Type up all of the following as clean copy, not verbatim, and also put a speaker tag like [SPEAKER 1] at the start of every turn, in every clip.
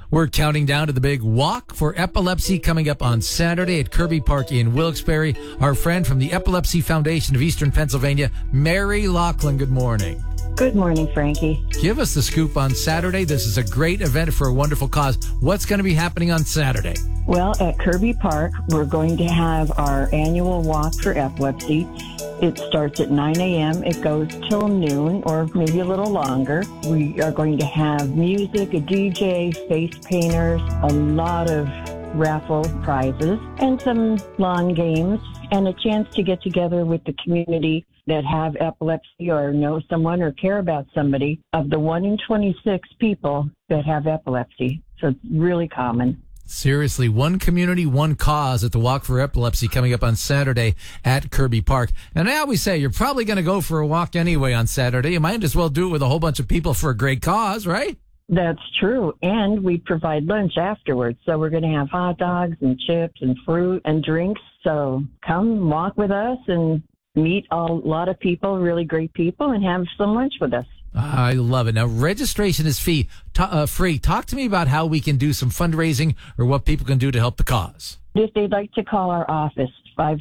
[SPEAKER 1] We're counting down to the big Walk for Epilepsy coming up on Saturday at Kirby Park in Wilkes-Barre. Our friend from the Epilepsy Foundation of Eastern Pennsylvania, Mary Laughlin, good morning.
[SPEAKER 2] Good morning, Frankie.
[SPEAKER 1] Give us the scoop on Saturday. This is a great event for a wonderful cause. What's going to be happening on Saturday?
[SPEAKER 2] Well, at Kirby Park, we're going to have our annual Walk for Epilepsy. It starts at 9 a.m. It goes till noon or maybe a little longer. We are going to have music, a DJ, face painters, a lot of raffle prizes, and some lawn games, and a chance to get together with the community that have epilepsy or know someone or care about somebody of the 1 in 26 people that have epilepsy. So it's really common.
[SPEAKER 1] Seriously, one community, one cause at the Walk for Epilepsy coming up on Saturday at Kirby Park. And I always say, you're probably going to go for a walk anyway on Saturday. You might as well do it with a whole bunch of people for a great cause, right?
[SPEAKER 2] That's true. And we provide lunch afterwards. So we're going to have hot dogs and chips and fruit and drinks. So come walk with us and meet a lot of people, really great people, and have some lunch with us.
[SPEAKER 1] I love it. Now, registration is free. Talk to me about how we can do some fundraising or what people can do to help the cause.
[SPEAKER 2] If they'd like to call our office,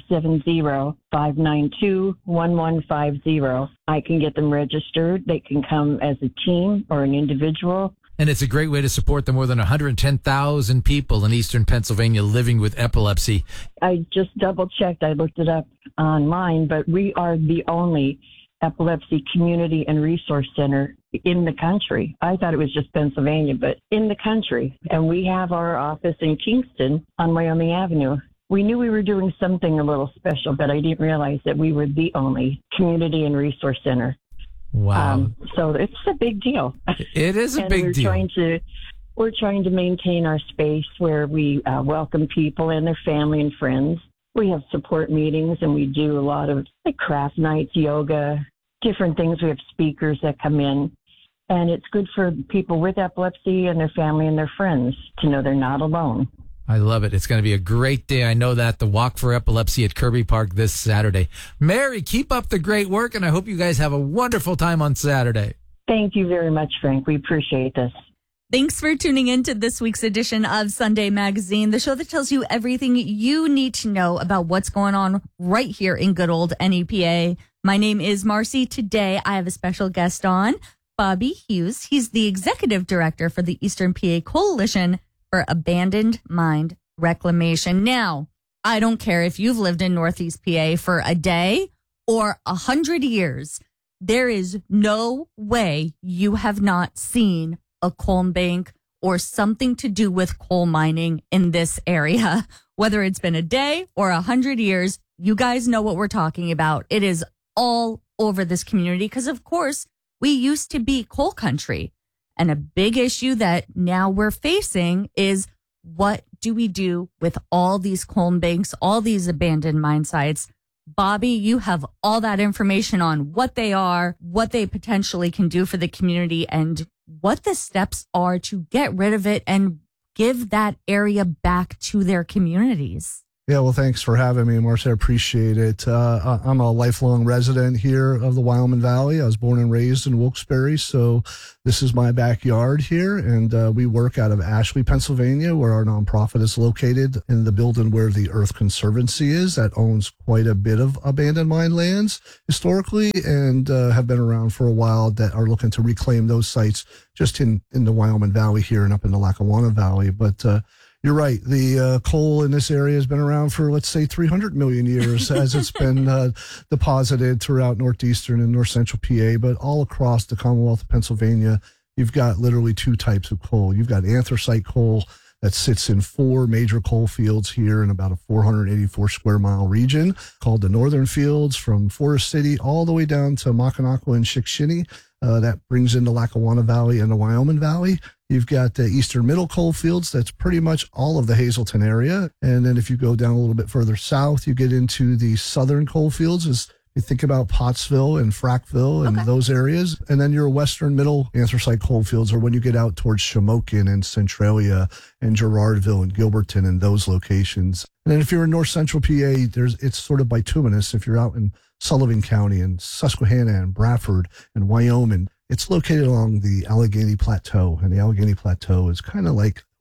[SPEAKER 2] 570-592-1150, I can get them registered. They can come as a team or an individual.
[SPEAKER 1] And it's a great way to support the more than 110,000 people in Eastern Pennsylvania living with epilepsy.
[SPEAKER 2] I just double-checked. I looked it up online, but we are the only epilepsy community and resource center in the country. I thought it was just Pennsylvania, but in the country. And we have our office in Kingston on Wyoming Avenue. We knew we were doing something a little special, but I didn't realize that we were the only community and resource center.
[SPEAKER 1] Wow.
[SPEAKER 2] So it's a big deal.
[SPEAKER 1] It is a big deal.
[SPEAKER 2] We're trying to maintain our space where we welcome people and their family and friends. We have support meetings, and we do a lot of craft nights, yoga, different things. We have speakers that come in, and it's good for people with epilepsy and their family and their friends to know they're not alone.
[SPEAKER 1] I love it. It's going to be a great day. I know that. The Walk for Epilepsy at Kirby Park this Saturday. Mary, keep up the great work, and I hope you guys have a wonderful time on Saturday.
[SPEAKER 2] Thank you very much, Frank. We appreciate this.
[SPEAKER 3] Thanks for tuning in to this week's edition of Sunday Magazine, the show that tells you everything you need to know about what's going on right here in good old NEPA. My name is Marcy. Today, I have a special guest on, Bobby Hughes. He's the executive director for the Eastern PA Coalition for Abandoned Mine Reclamation. Now, I don't care if you've lived in Northeast PA for a day or 100 years. There is no way you have not seen a coal bank or something to do with coal mining in this area. Whether it's been a day or 100 years, you guys know what we're talking about. It is all over this community because, of course, we used to be coal country. And a big issue that now we're facing is, what do we do with all these coal banks, all these abandoned mine sites? Bobby, you have all that information on what they are, what they potentially can do for the community, and what the steps are to get rid of it and give that area back to their communities.
[SPEAKER 4] Yeah, well, thanks for having me, Marcia. I appreciate it. I'm a lifelong resident here of the Wyoming Valley. I was born and raised in Wilkes-Barre, so this is my backyard here, and we work out of Ashley, Pennsylvania, where our nonprofit is located, in the building where the Earth Conservancy is, that owns quite a bit of abandoned mine lands historically, and have been around for a while, that are looking to reclaim those sites just in the Wyoming Valley here and up in the Lackawanna Valley. But you're right. The coal in this area has been around for, let's say, 300 million years as it's been deposited throughout northeastern and north central PA, but all across the Commonwealth of Pennsylvania, you've got literally two types of coal. You've got anthracite coal that sits in 4 major coal fields here in about a 484 square mile region called the Northern Fields, from Forest City all the way down to Mackinac and Shikshini. That brings in the Lackawanna Valley and the Wyoming Valley. You've got the Eastern Middle Coal Fields. That's pretty much all of the Hazleton area. And then if you go down a little bit further south, you get into the Southern Coal Fields. As you think about Pottsville and Frackville and those areas. And then your Western Middle Anthracite Coal Fields are when you get out towards Shamokin and Centralia and Gerardville and Gilberton and those locations. And then if you're in North Central PA, it's sort of bituminous. If you're out in Sullivan County and Susquehanna and Bradford and Wyoming, it's located along the Allegheny Plateau, and the Allegheny Plateau is kind of like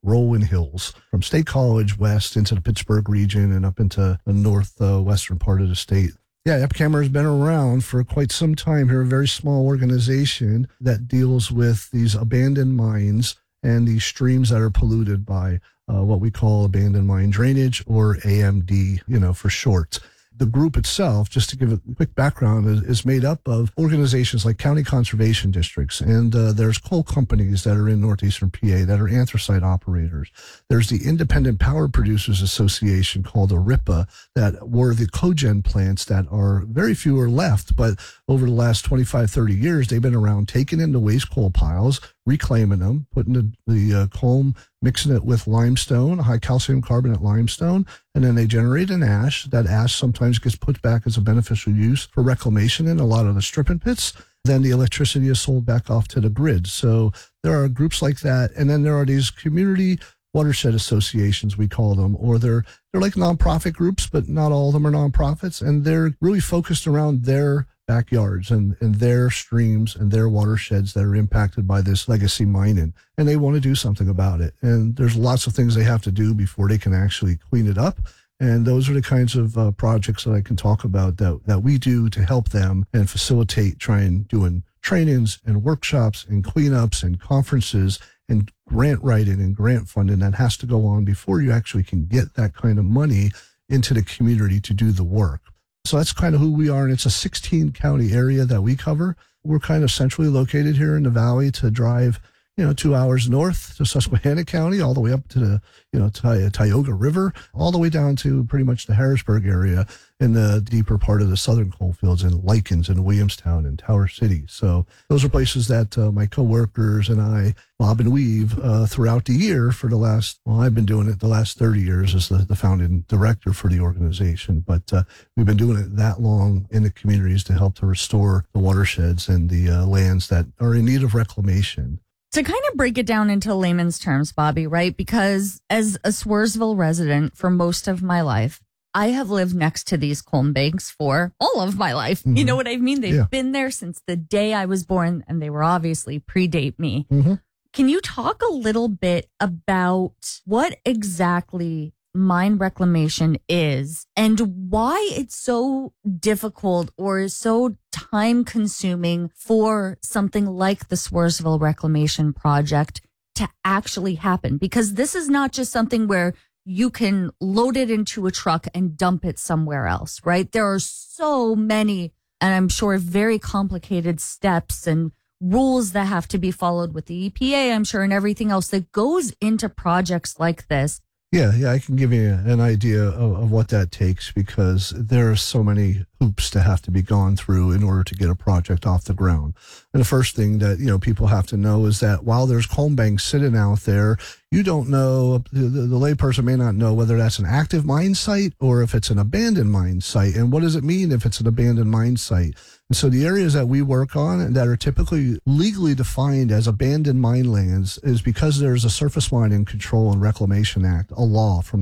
[SPEAKER 4] rolling hills from State College west into the Pittsburgh region and up into the northwestern part of the state. Yeah, EPCAMR has been around for quite some time here, a very small organization that deals with these abandoned mines and these streams that are polluted by what we call abandoned mine drainage, or AMD, for short. The group itself, just to give a quick background, is made up of organizations like county conservation districts, and there's coal companies that are in northeastern PA that are anthracite operators. There's the Independent Power Producers Association called ARIPA that were the cogen plants that are very few are left, but over the last 25, 30 years, they've been around taking in the waste coal piles, reclaiming them, putting the coal, mixing it with limestone, high calcium carbonate limestone, and then they generate an ash. That ash sometimes gets put back as a beneficial use for reclamation in a lot of the stripping pits. Then the electricity is sold back off to the grid. So there are groups like that. And then there are these community watershed associations, we call them, or they're like nonprofit groups, but not all of them are nonprofits. And they're really focused around their backyards and their streams and their watersheds that are impacted by this legacy mining, and they want to do something about it. And there's lots of things they have to do before they can actually clean it up. And those are the kinds of projects that I can talk about that we do to help them and facilitate doing trainings and workshops and cleanups and conferences and grant writing and grant funding that has to go on before you actually can get that kind of money into the community to do the work. So that's kind of who we are, and it's a 16-county area that we cover. We're kind of centrally located here in the valley to drive, 2 hours north to Susquehanna County, all the way up to the, Tioga River, all the way down to pretty much the Harrisburg area in the deeper part of the southern coalfields in Likens and Williamstown and Tower City. So those are places that my coworkers and I bob and weave throughout the year for the last, I've been doing it the last 30 years as the founding director for the organization. But we've been doing it that long in the communities to help to restore the watersheds and the lands that are in need of reclamation.
[SPEAKER 3] To kind of break it down into layman's terms, Bobby, right? Because as a Swearsville resident for most of my life, I have lived next to these coal banks for all of my life. Mm-hmm. You know what I mean? They've been there since the day I was born, and they were obviously predate me. Mm-hmm. Can you talk a little bit about what exactly mine reclamation is and why it's so difficult or so time consuming for something like the Swearsville Reclamation Project to actually happen? Because this is not just something where you can load it into a truck and dump it somewhere else, right? There are so many, and I'm sure very complicated steps and rules that have to be followed with the EPA, I'm sure, and everything else that goes into projects like this.
[SPEAKER 4] Yeah, I can give you an idea of what that takes, because there are so many hoops to have to be gone through in order to get a project off the ground. And the first thing that, people have to know is that while there's coal banks sitting out there, you don't know, the layperson may not know whether that's an active mine site or if it's an abandoned mine site. And what does it mean if it's an abandoned mine site? And so the areas that we work on that are typically legally defined as abandoned mine lands is because there's a Surface Mining Control and Reclamation Act, a law from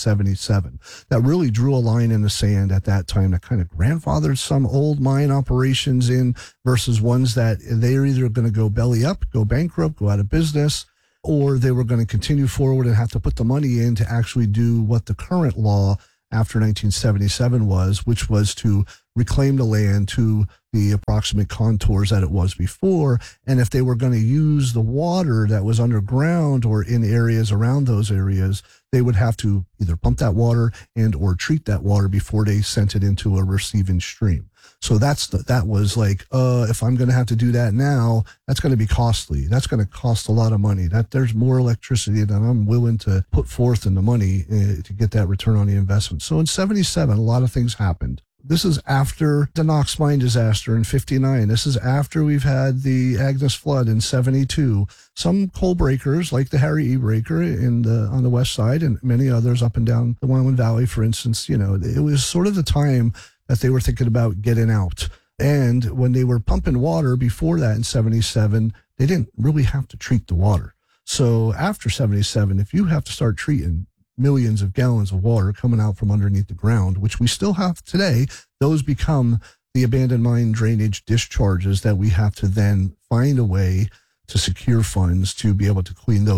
[SPEAKER 4] 1977 that really drew a line in the sand at that time that kind of grandfathered some old mine operations in versus ones that they're either going to go belly up, go bankrupt, go out of business, or they were going to continue forward and have to put the money in to actually do what the current law after 1977 was, which was to reclaim the land to the approximate contours that it was before. And if they were going to use the water that was underground or in areas around those areas, they would have to either pump that water and or treat that water before they sent it into a receiving stream. So that was like, if I'm going to have to do that now, that's going to be costly. That's going to cost a lot of money. That there's more electricity than I'm willing to put forth in the money to get that return on the investment. So in 77, a lot of things happened. This is after the Knox mine disaster in 59. This is after we've had the Agnes flood in 72. Some coal breakers, like the Harry E. Breaker on the west side, and many others up and down the Wyoming Valley, for instance, it was sort of the time that they were thinking about getting out. And when they were pumping water before that in 77, they didn't really have to treat the water. So after 77, if you have to start treating millions of gallons of water coming out from underneath the ground, which we still have today, those become the abandoned mine drainage discharges that we have to then find a way to secure funds to be able to clean those up.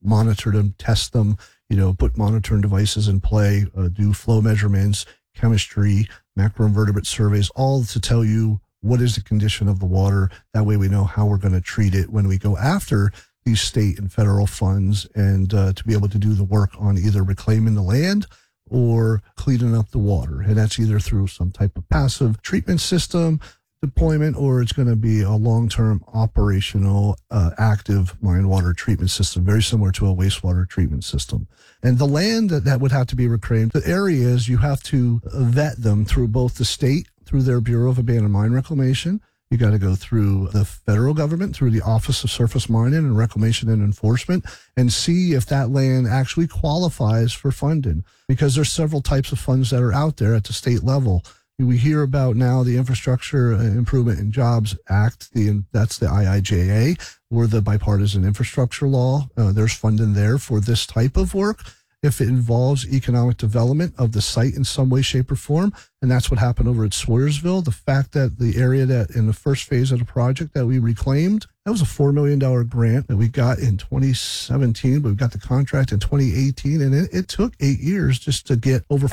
[SPEAKER 4] monitor them, test them, put monitoring devices in play, do flow measurements, chemistry, macroinvertebrate surveys, all to tell you what is the condition of the water. That way we know how we're going to treat it when we go after these state and federal funds, and to be able to do the work on either reclaiming the land or cleaning up the water. And that's either through some type of passive treatment system deployment, or it's going to be a long-term operational active mine water treatment system, very similar to a wastewater treatment system. And the land that would have to be reclaimed, the areas, you have to vet them through both the state, through their Bureau of Abandoned Mine Reclamation. You got to go through the federal government, through the Office of Surface Mining and Reclamation and Enforcement, and see if that land actually qualifies for funding, because there's several types of funds that are out there at the state level. We hear about now the Infrastructure Improvement and Jobs Act, that's the IIJA, or the Bipartisan Infrastructure Law. There's funding there for this type of work if it involves economic development of the site in some way, shape, or form. And that's what happened over at Sawyersville. The fact that the area that in the first phase of the project that we reclaimed, that was a $4 million grant that we got in 2017, but we got the contract in 2018. And it took 8 years just to get over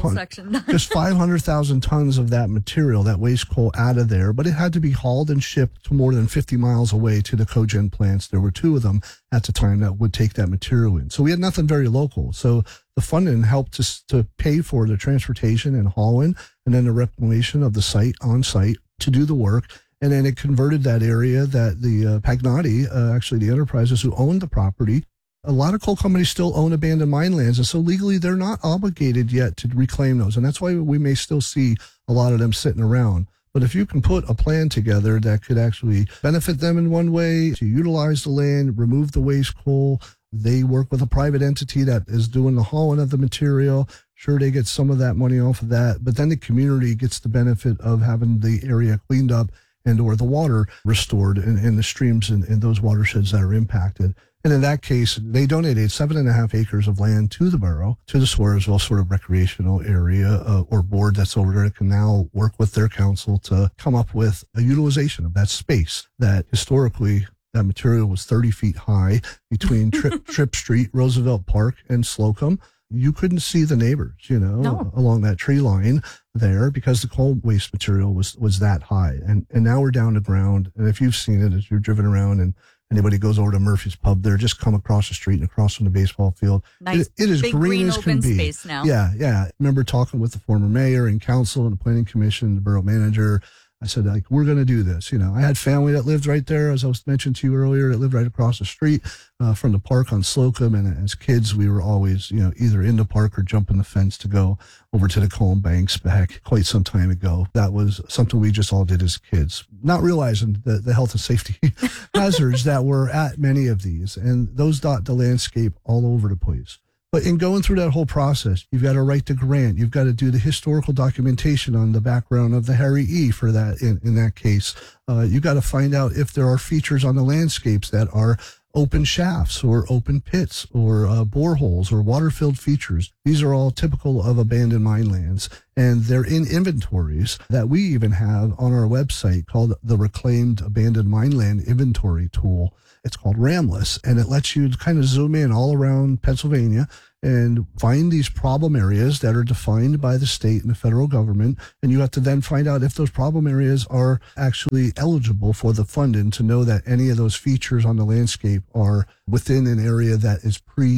[SPEAKER 4] 500,000 tons of that material, that waste coal, out of there. But it had to be hauled and shipped to more than 50 miles away to the cogen plants. There were 2 of them at the time that would take that material in. So we had nothing very local. So the funding helped us to pay for the transportation and hauling, and then the reclamation of the site on site to do the work. And then it converted that area that the Pagnati, actually the enterprises who owned the property, a lot of coal companies still own abandoned mine lands. And so legally, they're not obligated yet to reclaim those. And that's why we may still see a lot of them sitting around. But if you can put a plan together that could actually benefit them in one way, to utilize the land, remove the waste coal, they work with a private entity that is doing the hauling of the material. Sure, they get some of that money off of that, but then the community gets the benefit of having the area cleaned up and or the water restored in the streams and those watersheds that are impacted. And in that case, they donated 7.5 acres of land to the borough, to the Sawyersville sort of recreational area or board that's over there that can now work with their council to come up with a utilization of that space that historically that material was 30 feet high between Tripp Street, Roosevelt Park, and Slocum. You couldn't see the neighbors, along that tree line there, because the coal waste material was that high. And now we're down to ground. And if you've seen it, as you're driven around and anybody goes over to Murphy's Pub there, just come across the street and across from the baseball field.
[SPEAKER 3] Nice,
[SPEAKER 4] it is
[SPEAKER 3] big
[SPEAKER 4] green as can be.
[SPEAKER 3] Space now.
[SPEAKER 4] Yeah. I remember talking with the former mayor and council and the planning commission, the borough manager. I said, we're going to do this. I had family that lived right there, as I was mentioned to you earlier, that lived right across the street from the park on Slocum. And as kids, we were always, either in the park or jumping the fence to go over to the Colm Banks back quite some time ago. That was something we just all did as kids, not realizing the health and safety hazards that were at many of these. And those dot the landscape all over the place. But in going through that whole process, you've got to write the grant. You've got to do the historical documentation on the background of the Harry E. for that. In that case, you've got to find out if there are features on the landscapes that are open shafts or open pits or boreholes or water-filled features. These are all typical of abandoned mine lands, and they're in inventories that we even have on our website called the Reclaimed Abandoned Mine Land Inventory Tool. It's called RAMLIS, and it lets you kind of zoom in all around Pennsylvania and find these problem areas that are defined by the state and the federal government. And you have to then find out if those problem areas are actually eligible for the funding, to know that any of those features on the landscape are within an area that is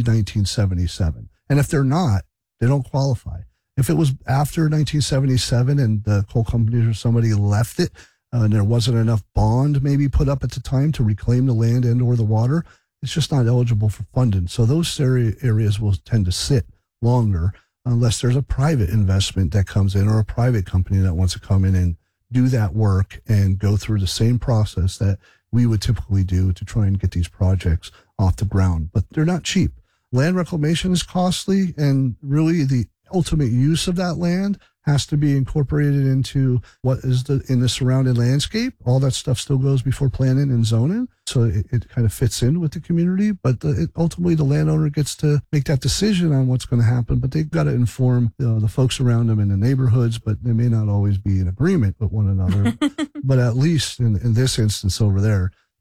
[SPEAKER 4] pre-1977. And if they're not, they don't qualify. If it was after 1977 and the coal companies or somebody left it, and there wasn't enough bond maybe put up at the time to reclaim the land and or the water, it's just not eligible for funding. So those areas will tend to sit longer unless there's a private investment that comes in, or a private company that wants to come in and do that work and go through the same process that we would typically do to try and get these projects off the ground. But they're not cheap. Land reclamation is costly, and really the ultimate use of that land has to be incorporated into what is in the surrounding landscape. All that stuff still goes before planning and zoning, so it kind of fits in with the community. But ultimately, the landowner gets to make that decision on what's going to happen. But they've got to inform the folks around them in the neighborhoods. But they may not always be in agreement with one another. But at least in this instance over there,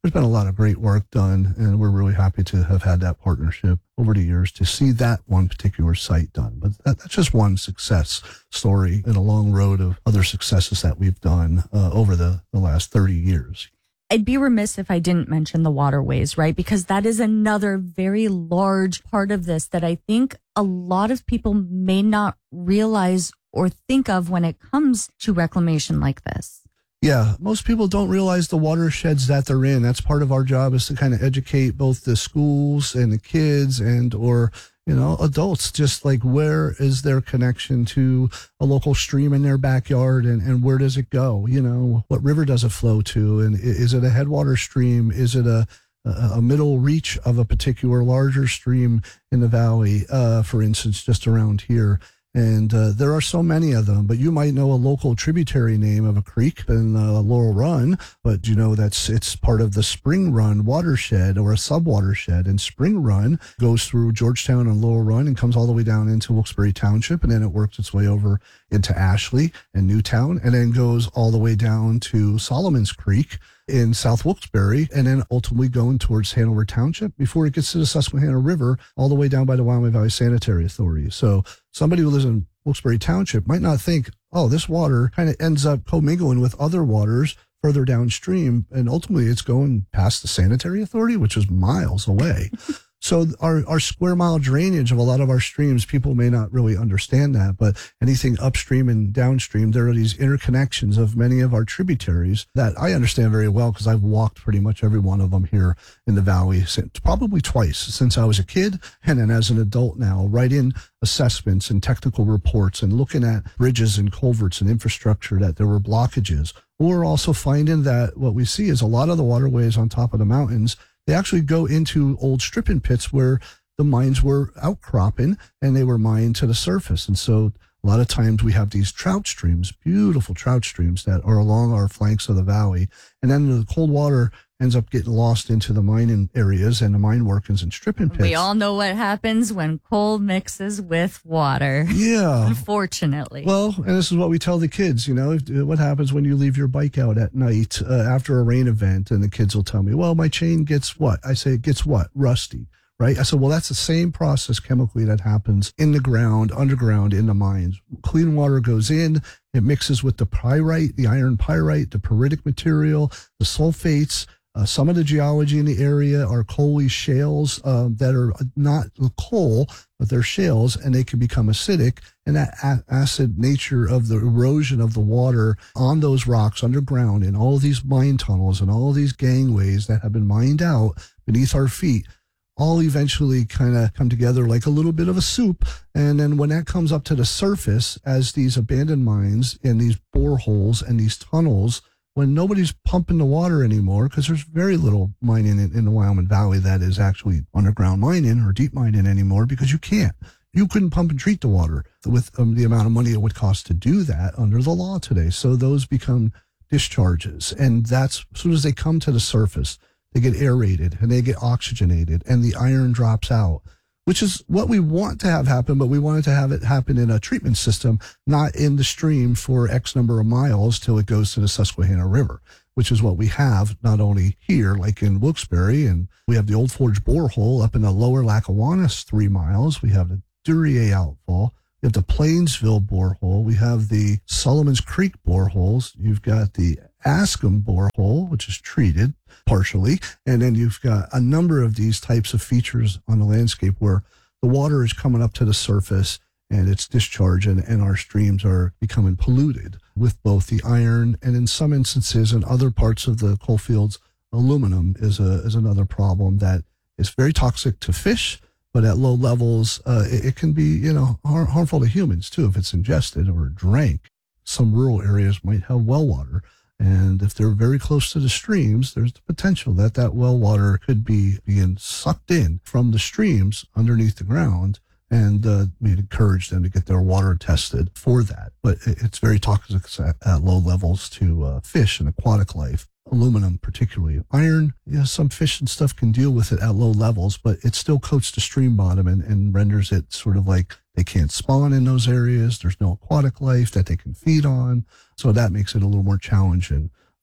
[SPEAKER 4] there's been a lot of great work done, and we're really happy to have had that partnership over the years to see that one particular site done. But that's just one success story in a long road of other successes that we've done over the last 30 years.
[SPEAKER 3] I'd be remiss if I didn't mention the waterways, right? Because that is another very large part of this that I think a lot of people may not realize or think of when it comes to reclamation like this.
[SPEAKER 4] Yeah, most people don't realize the watersheds that they're in. That's part of our job, is to kind of educate both the schools and the kids and or adults, just like where is their connection to a local stream in their backyard and where does it go? What river does it flow to? And is it a headwater stream? Is it a middle reach of a particular larger stream in the valley, for instance, just around here? And there are so many of them, but you might know a local tributary name of a creek in Laurel Run, but it's part of the Spring Run watershed or a sub-watershed. And Spring Run goes through Georgetown and Laurel Run and comes all the way down into Wilkes-Barre Township, and then it works its way over into Ashley and Newtown, and then goes all the way down to Solomon's Creek in South Wilkes-Barre, and then ultimately going towards Hanover Township before it gets to the Susquehanna River, all the way down by the Wyoming Valley Sanitary Authority. So somebody who lives in Wilkes-Barre Township might not think, oh, this water kind of ends up commingling with other waters further downstream, and ultimately it's going past the Sanitary Authority, which is miles away. So our square mile drainage of a lot of our streams, people may not really understand that, but anything upstream and downstream, there are these interconnections of many of our tributaries that I understand very well because I've walked pretty much every one of them here in the valley probably twice since I was a kid, and then as an adult now, writing assessments and technical reports and looking at bridges and culverts and infrastructure that there were blockages. We're also finding that what we see is a lot of the waterways on top of the mountains, they actually go into old stripping pits where the mines were outcropping and they were mined to the surface. And so a lot of times we have these trout streams, beautiful trout streams that are along our flanks of the valley. And then the cold water ends up getting lost into the mining areas and the mine workings and stripping pits.
[SPEAKER 3] We all know what happens when coal mixes with water.
[SPEAKER 4] Yeah.
[SPEAKER 3] Unfortunately.
[SPEAKER 4] Well, and this is what we tell the kids, what happens when you leave your bike out at night after a rain event, and the kids will tell me, well, my chain gets what? I say, it gets what? Rusty. Right? I said, well, that's the same process chemically that happens in the ground, underground, in the mines. Clean water goes in, it mixes with the pyrite, the iron pyrite, the pyritic material, the sulfates. Some of the geology in the area are coaly shales that are not coal, but they're shales, and they can become acidic. And that acid nature of the erosion of the water on those rocks underground in all of these mine tunnels and all of these gangways that have been mined out beneath our feet all eventually kind of come together like a little bit of a soup. And then when that comes up to the surface as these abandoned mines and these boreholes and these tunnels, when nobody's pumping the water anymore, because there's very little mining in the Wyoming Valley that is actually underground mining or deep mining anymore, because you can't. You couldn't pump and treat the water with the amount of money it would cost to do that under the law today. So those become discharges. And that's, as soon as they come to the surface, they get aerated and they get oxygenated and the iron drops out, which is what we want to have happen, but we wanted to have it happen in a treatment system, not in the stream for X number of miles till it goes to the Susquehanna River, which is what we have not only here, like in Wilkes-Barre, and we have the Old Forge borehole up in the lower Lackawanna, 3 miles. We have the Duryea outfall. We have the Plainsville borehole. We have the Solomon's Creek boreholes. You've got the Ascom borehole, which is treated partially. And then you've got a number of these types of features on the landscape where the water is coming up to the surface and it's discharged, and our streams are becoming polluted with both the iron and, in some instances, in other parts of the coal fields, aluminum is another problem that is very toxic to fish. But at low levels, it can be, harmful to humans too if it's ingested or drank. Some rural areas might have well water, and if they're very close to the streams, there's the potential that well water could be being sucked in from the streams underneath the ground, and we'd encourage them to get their water tested for that. But it's very toxic at low levels to fish and aquatic life. Aluminum particularly. Iron, some fish and stuff can deal with it at low levels, but it still coats the stream bottom and renders it sort of like they can't spawn in those areas. There's no aquatic life that they can feed on. So that makes it a little more challenging.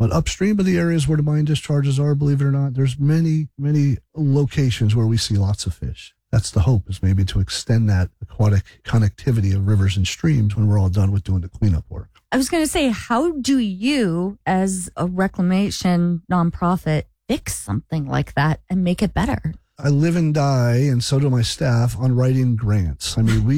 [SPEAKER 4] But upstream of the areas where the mine discharges are, believe it or not, there's many, many locations where we see lots of fish. That's the hope, is maybe to extend that aquatic connectivity of rivers and streams when we're all done with doing the cleanup work.
[SPEAKER 3] I was going to say, how do you, as a reclamation nonprofit, fix something like that and make it better?
[SPEAKER 4] I live and die, and so do my staff, on writing grants. I mean,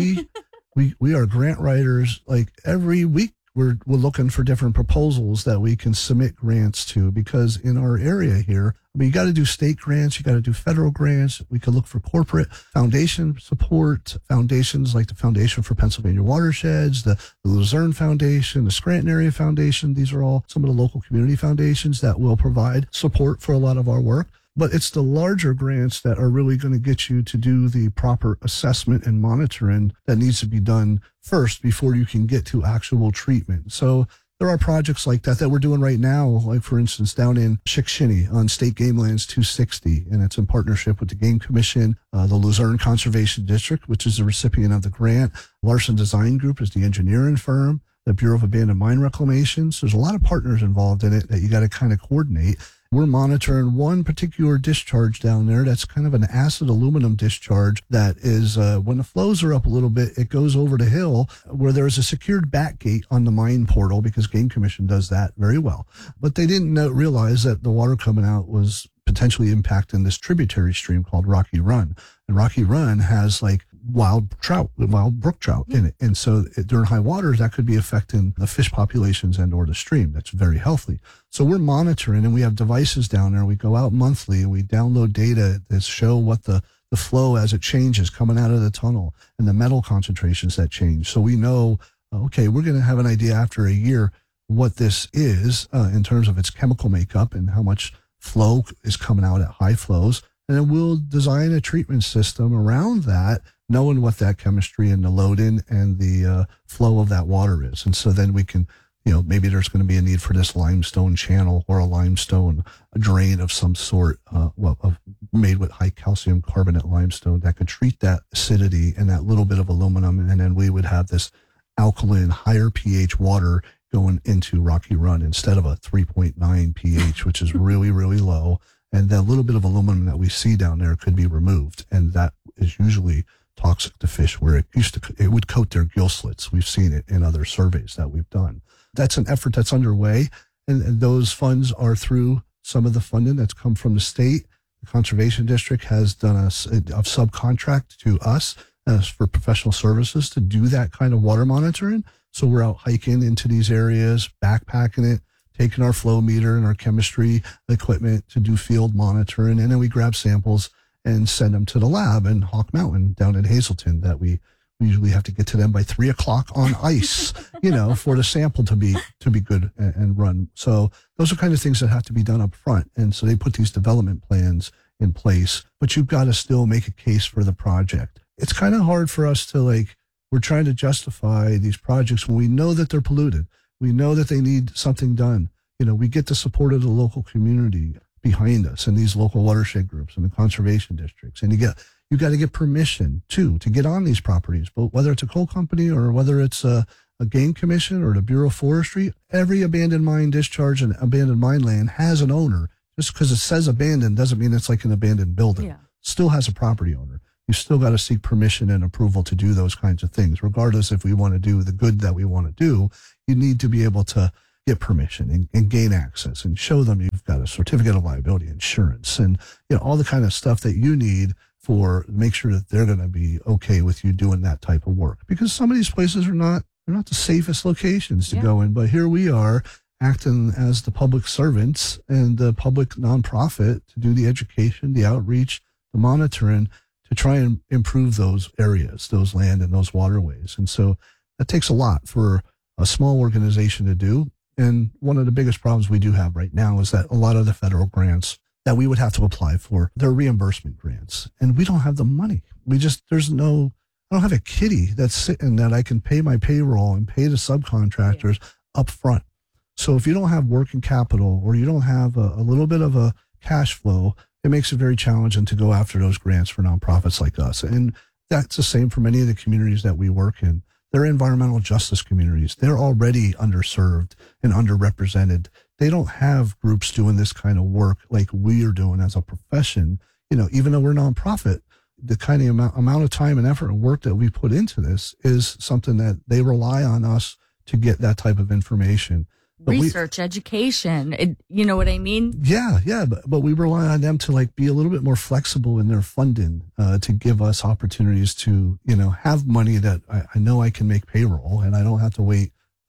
[SPEAKER 4] we are grant writers. Like every week, we're looking for different proposals that we can submit grants to, because in our area here, I mean, you got to do state grants, you got to do federal grants. We could look for corporate foundation support, foundations like the Foundation for Pennsylvania Watersheds, the Luzerne Foundation, the Scranton Area Foundation. These are all some of the local community foundations that will provide support for a lot of our work. But it's the larger grants that are really going to get you to do the proper assessment and monitoring that needs to be done first before you can get to actual treatment. So there are projects like that we're doing right now, like, for instance, down in Chickashinny on State Game Lands 260, and it's in partnership with the Game Commission, the Luzerne Conservation District, which is the recipient of the grant. Larson Design Group is the engineering firm, the Bureau of Abandoned Mine Reclamation. So there's a lot of partners involved in it that you got to kind of coordinate. We're monitoring one particular discharge down there that's kind of an acid aluminum discharge that is, when the flows are up a little bit, it goes over the hill where there's a secured back gate on the mine portal, because Game Commission does that very well. But they didn't realize that the water coming out was potentially impacting this tributary stream called Rocky Run. And Rocky Run has like wild brook trout in it. And so during high waters, that could be affecting the fish populations and or the stream. That's very healthy. So we're monitoring, and we have devices down there. We go out monthly and we download data that show what the flow as it changes coming out of the tunnel, and the metal concentrations that change. So we know, okay, we're going to have an idea after a year what this is in terms of its chemical makeup and how much flow is coming out at high flows. And then we'll design a treatment system around that, knowing what that chemistry and the load-in and the flow of that water is. And so then we can, maybe there's going to be a need for this limestone channel or a limestone drain of some sort, made with high calcium carbonate limestone that could treat that acidity and that little bit of aluminum. And then we would have this alkaline, higher pH water going into Rocky Run instead of a 3.9 pH, which is really, really low. And that little bit of aluminum that we see down there could be removed. And that is usually toxic to fish, where it would coat their gill slits. We've seen it in other surveys that we've done. That's an effort that's underway. And those funds are through some of the funding that's come from the state. The Conservation District has done a subcontract to us for professional services to do that kind of water monitoring. So we're out hiking into these areas, backpacking it, taking our flow meter and our chemistry equipment to do field monitoring. And then we grab samples and send them to the lab in Hawk Mountain down in Hazleton that we usually have to get to them by 3:00 on ice, for the sample to be good and run. So those are kind of things that have to be done up front. And so they put these development plans in place, but you've got to still make a case for the project. It's kind of hard for us to we're trying to justify these projects when we know that they're polluted. We know that they need something done. We get the support of the local community behind us and these local watershed groups and the conservation districts. And you got to get permission to get on these properties, but whether it's a coal company or whether it's a game commission or the Bureau of Forestry, every abandoned mine discharge and abandoned mine land has an owner. Just because it says abandoned doesn't mean it's like an abandoned building. Yeah. Still has a property owner. You still got to seek permission and approval to do those kinds of things. Regardless if we want to do the good that we want to do, you need to be able to get permission and gain access and show them you've got a certificate of liability insurance and all the kind of stuff that you need for make sure that they're going to be okay with you doing that type of work. Because some of these places they're not the safest locations to go in, but here we are acting as the public servants and the public nonprofit to do the education, the outreach, the monitoring, to try and improve those areas, those land and those waterways. And so that takes a lot for a small organization to do. And one of the biggest problems we do have right now is that a lot of the federal grants that we would have to apply for, they're reimbursement grants. And we don't have the money. I don't have a kitty that's sitting that I can pay my payroll and pay the subcontractors up front. So if you don't have working capital or you don't have a little bit of a cash flow, it makes it very challenging to go after those grants for nonprofits like us. And that's the same for many of the communities that we work in. They're environmental justice communities. They're already underserved and underrepresented. they don't have groups doing this kind of work like we are doing as a profession. Even though we're nonprofit, the kind of amount of time and effort and work that we put into this is something that they rely on us to get that type of information.
[SPEAKER 3] Research, education, you know what I mean?
[SPEAKER 4] Yeah. But we rely on them to like be a little bit more flexible in their funding, to give us opportunities to, have money that I know I can make payroll and I don't have to wait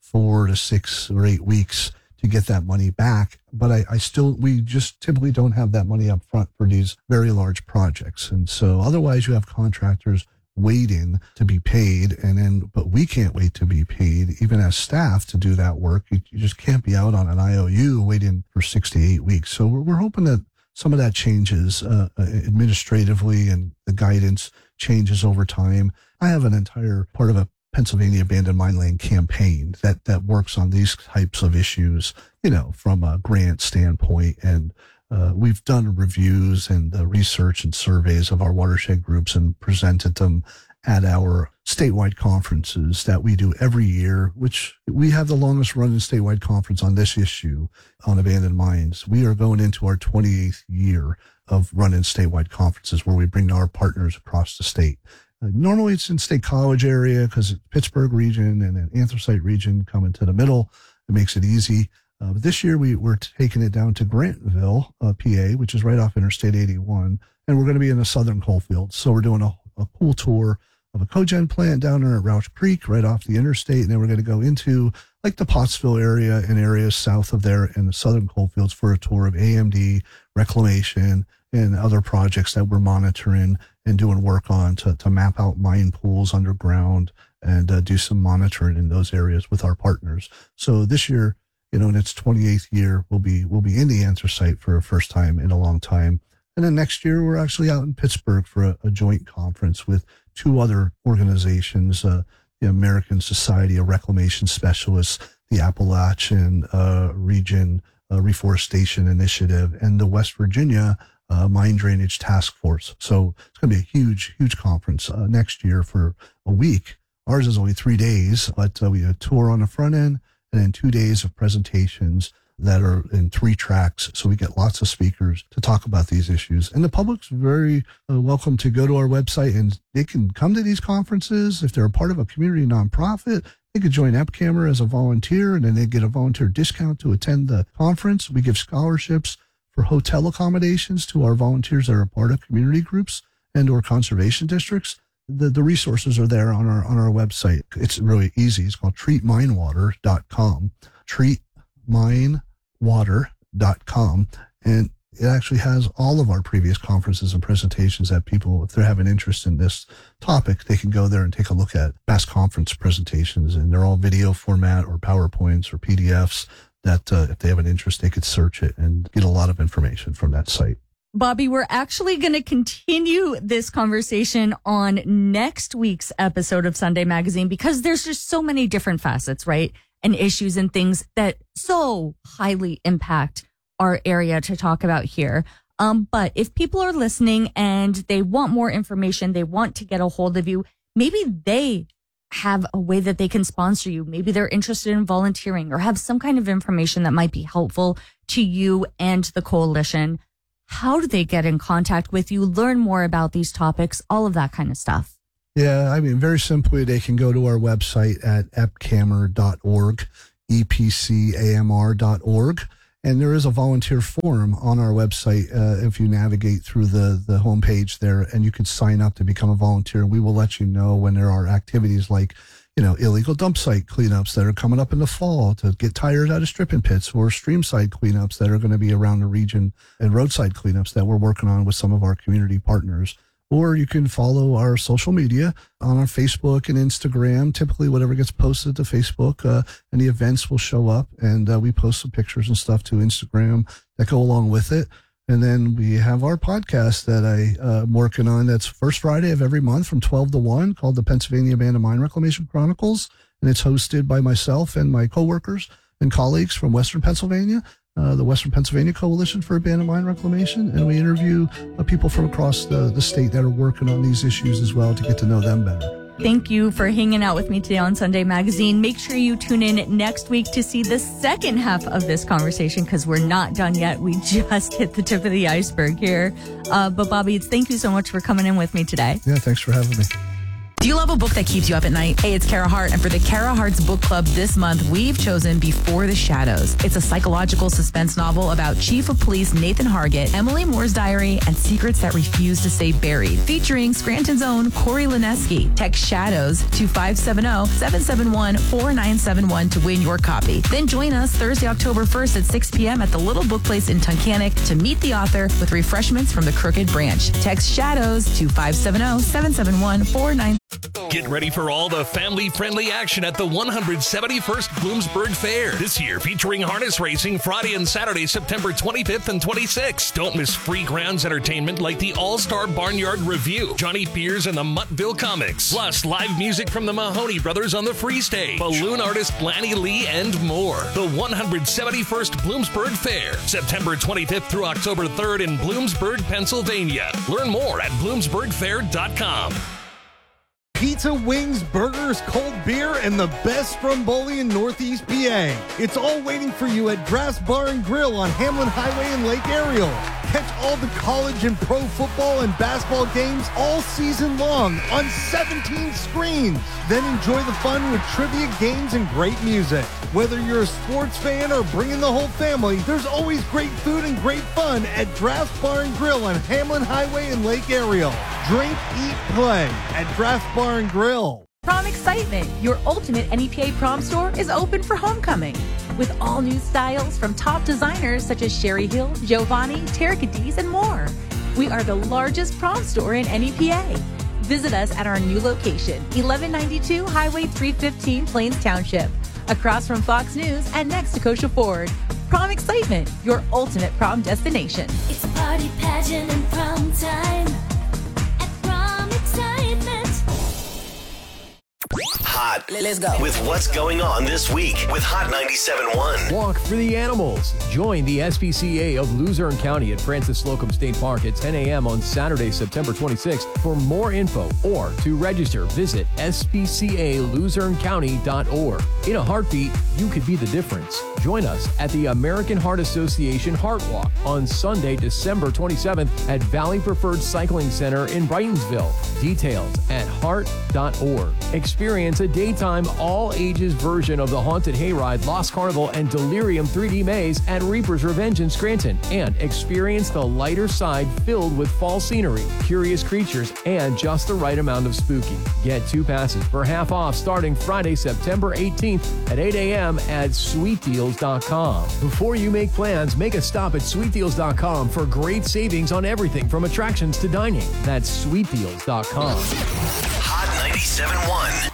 [SPEAKER 4] 4 to 6 or 8 weeks to get that money back. But we just typically don't have that money up front for these very large projects. And so otherwise you have contractors waiting to be paid, but we can't wait to be paid even as staff to do that work. You just can't be out on an IOU waiting for 6 to 8 weeks. So we're hoping that some of that changes administratively, and the guidance changes over time. I have an entire part of a Pennsylvania Abandoned Mine Land campaign that works on these types of issues, from a grant standpoint. And we've done reviews and research and surveys of our watershed groups and presented them at our statewide conferences that we do every year, which we have the longest running statewide conference on this issue on abandoned mines. We are going into our 28th year of running statewide conferences where we bring our partners across the state. Normally it's in State College area because it's Pittsburgh region and an anthracite region coming to the middle. It makes it easy. But this year we're taking it down to Grantville, PA, which is right off Interstate 81. And we're going to be in the southern coalfields. So we're doing a cool tour of a cogen plant down there at Roush Creek, right off the interstate. And then we're going to go into like the Pottsville area and areas south of there in the southern coalfields for a tour of AMD, reclamation, and other projects that we're monitoring and doing work on to map out mine pools underground and do some monitoring in those areas with our partners. So this year, in its 28th year, we'll be in the anthracite for a first time in a long time. And then next year, we're actually out in Pittsburgh for a joint conference with 2 other organizations, the American Society of Reclamation Specialists, the Appalachian Region Reforestation Initiative, and the West Virginia Mine Drainage Task Force. So it's going to be a huge, huge conference next year for a week. Ours is only 3 days, but we have a tour on the front end and then 2 days of presentations that are in 3 tracks. So we get lots of speakers to talk about these issues. And the public's very welcome to go to our website, and they can come to these conferences. If they're a part of a community nonprofit, they could join EPCAMR as a volunteer, and then they get a volunteer discount to attend the conference. We give scholarships for hotel accommodations to our volunteers that are part of community groups and or conservation districts. The resources are there on our website. It's really easy. It's called treatminewater.com. treatminewater.com. And it actually has all of our previous conferences and presentations that people, if they're having interest in this topic, they can go there and take a look at past conference presentations. And they're all video format or PowerPoints or PDFs that if they have an interest, they could search it and get a lot of information from that site.
[SPEAKER 3] Bobby, we're actually going to continue this conversation on next week's episode of Sunday Magazine because there's just so many different facets, right? And issues and things that so highly impact our area to talk about here. But if people are listening and they want more information, they want to get a hold of you, maybe they have a way that they can sponsor you. Maybe they're interested in volunteering or have some kind of information that might be helpful to you and the coalition. How do they get in contact with you, learn more about these topics, all of that kind of stuff?
[SPEAKER 4] Yeah, I mean, very simply, they can go to our website at epcamr.org, epcamr.org. And there is a volunteer form on our website if you navigate through the homepage there, and you can sign up to become a volunteer. We will let you know when there are activities like, illegal dump site cleanups that are coming up in the fall to get tires out of stripping pits, or stream side cleanups that are going to be around the region, and roadside cleanups that we're working on with some of our community partners. Or you can follow our social media on our Facebook and Instagram. Typically, whatever gets posted to Facebook and the events will show up. And we post some pictures and stuff to Instagram that go along with it. And then we have our podcast that I'm working on. That's first Friday of every month from 12 to 1, called the Pennsylvania Abandoned Mine Reclamation Chronicles. And it's hosted by myself and my coworkers and colleagues from Western Pennsylvania. The Western Pennsylvania Coalition for Abandoned Mine Reclamation, and we interview people from across the state that are working on these issues as well to get to know them better.
[SPEAKER 3] Thank you for hanging out with me today on Sunday Magazine. Make sure you tune in next week to see the second half of this conversation because we're not done yet. We just hit the tip of the iceberg here. But Bobby, thank you so much for coming in with me today.
[SPEAKER 4] Yeah, thanks for having me.
[SPEAKER 5] Do you love a book that keeps you up at night? Hey, it's Kara Hart, and for the Kara Hart's Book Club this month, we've chosen Before the Shadows. It's a psychological suspense novel about Chief of Police Nathan Hargett, Emily Moore's diary, and secrets that refuse to stay buried. Featuring Scranton's own Corey Lineski. Text SHADOWS to 570-771-4971 to win your copy. Then join us Thursday, October 1st at 6 p.m. at the Little Book Place in Tunkhannock to meet the author with refreshments from the Crooked Branch. Text SHADOWS to 570-771-4971.
[SPEAKER 6] Get ready for all the family-friendly action at the 171st Bloomsburg Fair. This year featuring harness racing Friday and Saturday, September 25th and 26th. Don't miss free grounds entertainment like the All-Star Barnyard Review, Johnny Pierce and the Muttville Comics, plus live music from the Mahoney Brothers on the free stage, balloon artist Lanny Lee, and more. The 171st Bloomsburg Fair, September 25th through October 3rd in Bloomsburg, Pennsylvania. Learn more at bloomsburgfair.com.
[SPEAKER 7] Pizza, wings, burgers, cold beer, and the best Stromboli in Northeast PA. It's all waiting for you at Draft's Bar and Grill on Hamlin Highway in Lake Ariel. Catch all the college and pro football and basketball games all season long on 17 screens. Then enjoy the fun with trivia, games, and great music. Whether you're a sports fan or bringing the whole family, there's always great food and great fun at Draft's Bar and Grill on Hamlin Highway in Lake Ariel. Drink, eat, play at Draft's Bar and Grill.
[SPEAKER 8] Prom Excitement, your ultimate NEPA prom store, is open for homecoming. With all new styles from top designers such as Sherry Hill, Giovanni, Terry Cadiz, and more. We are the largest prom store in NEPA. Visit us at our new location, 1192 Highway 315, Plains Township, across from Fox News and next to Kosher Ford. Prom Excitement, your ultimate prom destination.
[SPEAKER 9] It's a party pageant and prom time at Prom Excitement.
[SPEAKER 10] Hot. Let's go. With what's going on this week with Hot 97.1.
[SPEAKER 11] Walk for the animals. Join the SPCA of Luzerne County at Francis Slocum State Park at 10 a.m. on Saturday, September 26th. For more info or to register, visit spcaluzernecounty.org. In a heartbeat, you could be the difference. Join us at the American Heart Association Heart Walk on Sunday, December 27th at Valley Preferred Cycling Center in Brightonsville. Details at heart.org. Experience a daytime, all-ages version of the Haunted Hayride, Lost Carnival, and Delirium 3D Maze at Reaper's Revenge in Scranton. And experience the lighter side filled with fall scenery, curious creatures, and just the right amount of spooky. Get 2 passes for half off starting Friday, September 18th at 8 a.m. at sweetdeals.com. Before you make plans, make a stop at sweetdeals.com for great savings on everything from attractions to dining. That's sweetdeals.com.
[SPEAKER 10] Hot 97.1.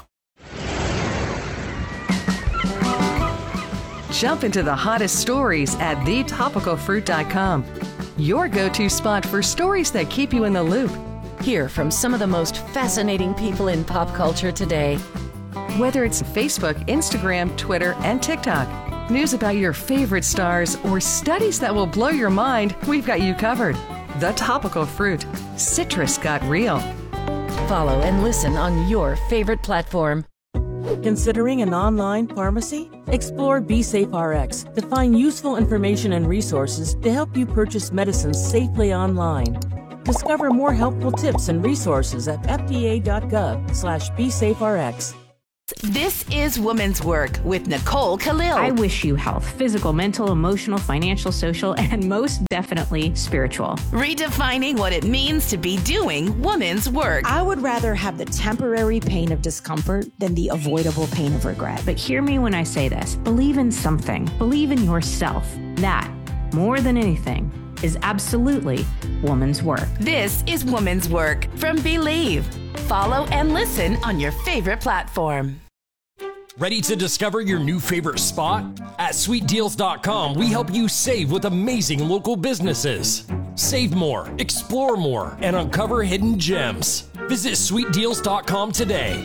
[SPEAKER 12] Jump into the hottest stories at thetopicalfruit.com. Your go-to spot for stories that keep you in the loop.
[SPEAKER 13] Hear from some of the most fascinating people in pop culture today.
[SPEAKER 12] Whether it's Facebook, Instagram, Twitter, and TikTok, news about your favorite stars, or studies that will blow your mind, we've got you covered. The Topical Fruit. Citrus got real.
[SPEAKER 13] Follow and listen on your favorite platform.
[SPEAKER 14] Considering an online pharmacy? Explore BeSafeRx to find useful information and resources to help you purchase medicines safely online. Discover more helpful tips and resources at fda.gov/BeSafeRx.
[SPEAKER 5] This is Woman's Work with Nicole Khalil.
[SPEAKER 15] I wish you health, physical, mental, emotional, financial, social, and most definitely spiritual.
[SPEAKER 5] Redefining what it means to be doing woman's work.
[SPEAKER 16] I would rather have the temporary pain of discomfort than the avoidable pain of regret.
[SPEAKER 15] But hear me when I say this. Believe in something. Believe in yourself. That, more than anything, is absolutely woman's work.
[SPEAKER 5] This is Woman's Work from Believe. Follow and listen on your favorite platform.
[SPEAKER 17] Ready to discover your new favorite spot? At sweetdeals.com, we help you save with amazing local businesses. Save more, explore more, and uncover hidden gems. Visit sweetdeals.com today.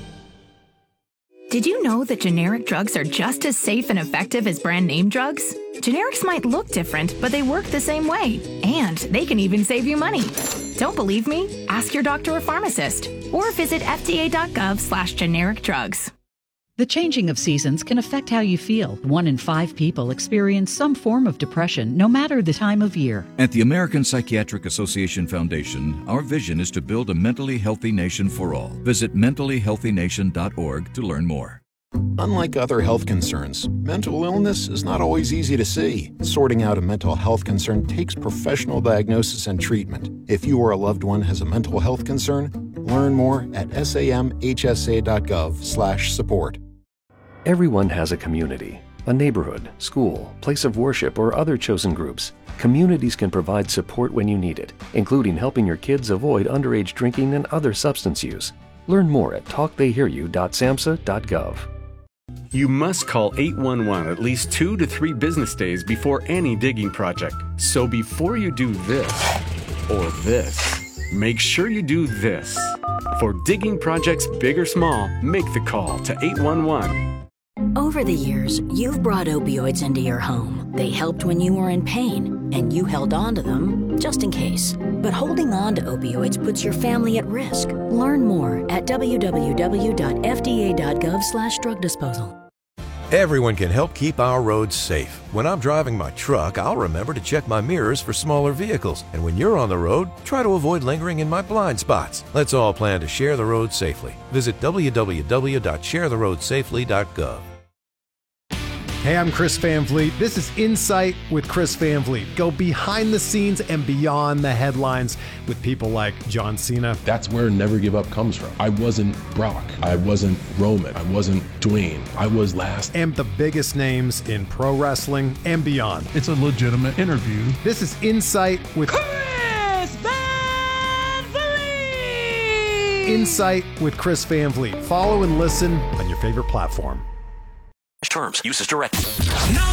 [SPEAKER 18] Did you know that generic drugs are just as safe and effective as brand name drugs? Generics might look different, but they work the same way, and they can even save you money. Don't believe me? Ask your doctor or pharmacist, or visit fda.gov/generic drugs.
[SPEAKER 19] The changing of seasons can affect how you feel. 1 in 5 people experience some form of depression, no matter the time of year.
[SPEAKER 20] At the American Psychiatric Association Foundation, our vision is to build a mentally healthy nation for all. Visit mentallyhealthynation.org to learn more.
[SPEAKER 21] Unlike other health concerns, mental illness is not always easy to see. Sorting out a mental health concern takes professional diagnosis and treatment. If you or a loved one has a mental health concern, learn more at samhsa.gov/support.
[SPEAKER 22] Everyone has a community, a neighborhood, school, place of worship, or other chosen groups. Communities can provide support when you need it, including helping your kids avoid underage drinking and other substance use. Learn more at talktheyhearyou.samhsa.gov.
[SPEAKER 23] You must call 811 at least 2 to 3 business days before any digging project. So before you do this or this, make sure you do this. For digging projects big or small, make the call to 811.
[SPEAKER 24] Over the years, you've brought opioids into your home. They helped when you were in pain, and you held on to them just in case. But holding on to opioids puts your family at risk. Learn more at www.fda.gov/drug disposal.
[SPEAKER 25] Everyone can help keep our roads safe. When I'm driving my truck, I'll remember to check my mirrors for smaller vehicles. And when you're on the road, try to avoid lingering in my blind spots. Let's all plan to share the road safely. Visit www.sharetheroadsafely.gov.
[SPEAKER 26] Hey, I'm Chris Van Vliet. This is Insight with Chris Van Vliet. Go behind the scenes and beyond the headlines with people like John Cena.
[SPEAKER 27] That's where Never Give Up comes from. I wasn't Brock. I wasn't Roman. I wasn't Dwayne. I was last.
[SPEAKER 26] And the biggest names in pro wrestling and beyond.
[SPEAKER 28] It's a legitimate interview.
[SPEAKER 26] This is Insight with
[SPEAKER 29] Chris Van Vliet.
[SPEAKER 26] Insight with Chris Van Vliet. Follow and listen on your favorite platform.
[SPEAKER 10] Terms, uses directed.